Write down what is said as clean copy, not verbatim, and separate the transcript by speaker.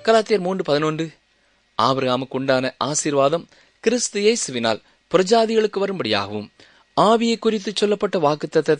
Speaker 1: கலாத்தியர் 3:11, ஆபிரகாமுக்கு உண்டான ஆசீர்வாதம் கிறிஸ்து இயேசுவினால் புரஜாதிகளுக்கு வரும்படியாகவும் ஆவியை குறித்து சொல்லப்பட்ட வாக்குத்தத்தத்தை